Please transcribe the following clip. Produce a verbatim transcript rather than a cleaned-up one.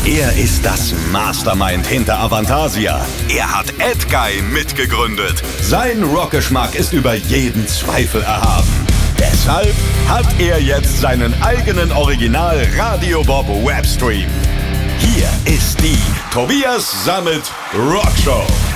Er ist das Mastermind hinter Avantasia. Er hat Edguy mitgegründet. Sein Rockgeschmack ist über jeden Zweifel erhaben. Deshalb hat er jetzt seinen eigenen Original Radio Bob Webstream. Hier ist die Tobias Sammet Rockshow.